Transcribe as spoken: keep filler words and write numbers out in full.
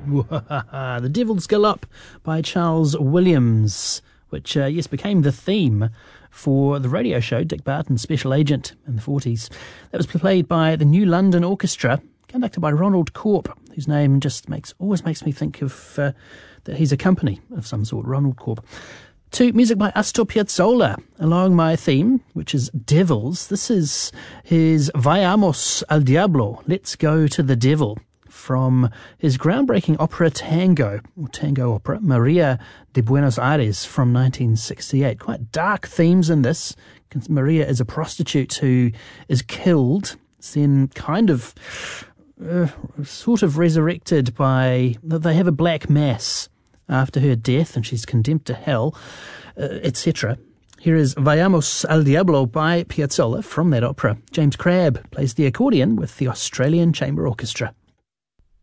The Devil's Galop by Charles Williams, which, uh, yes, became the theme for the radio show Dick Barton's Special Agent in the forties. That was played by the New London Orchestra, conducted by Ronald Corp, whose name just makes always makes me think of uh, that he's a company of some sort, Ronald Corp. To music by Astor Piazzolla, along my theme, which is Devils. This is his Vayamos al Diablo, Let's Go to the Devil, from his groundbreaking opera Tango, or Tango opera, Maria de Buenos Aires, from nineteen sixty-eight. Quite dark themes in this. Maria is a prostitute who is killed, then kind of, uh, sort of resurrected by, they have a black mass after her death, and she's condemned to hell, uh, et cetera. Here is Vayamos al Diablo by Piazzolla from that opera. James Crabb plays the accordion with the Australian Chamber Orchestra.